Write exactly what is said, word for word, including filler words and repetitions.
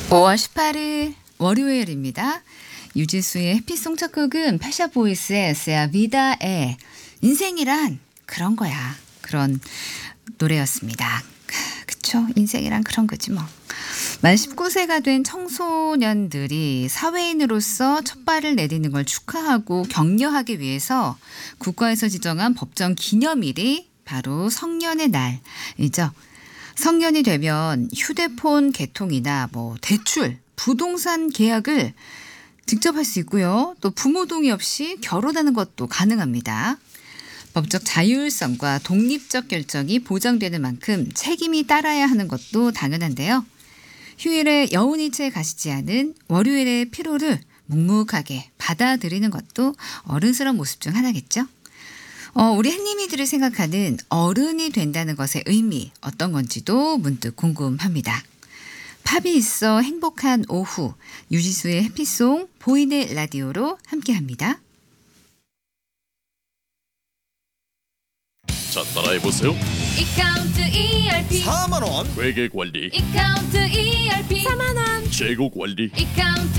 오월 십팔일 월요일입니다. 유지수의 해피송 첫 곡은 패샤보이스의 세아 비다의 인생이란 그런 거야. 그런 노래였습니다. 그쵸? 인생이란 그런 거지 뭐. 만 십구 세가 된 청소년들이 사회인으로서 첫 발을 내디는 걸 축하하고 격려하기 위해서 국가에서 지정한 법정 기념일이 바로 성년의 날이죠. 성년이 되면 휴대폰 개통이나 뭐 대출, 부동산 계약을 직접 할 수 있고요. 또 부모 동의 없이 결혼하는 것도 가능합니다. 법적 자율성과 독립적 결정이 보장되는 만큼 책임이 따라야 하는 것도 당연한데요. 휴일에 여운이채 가시지 않은 월요일의 피로를 묵묵하게 받아들이는 것도 어른스러운 모습 중 하나겠죠. 어, 우리 햇님이들이 생각하는 어른이 된다는 것의 의미 어떤 건지도 문득 궁금합니다. 팝이 있어 행복한 오후 유지수의 해피송 보이는 라디오로 함께합니다. 자, 따라해보세요. 이카운트 이알피 사만 원. 회계 관리, 이카운트 이알피 사만 원. 재고 관리, 이카운트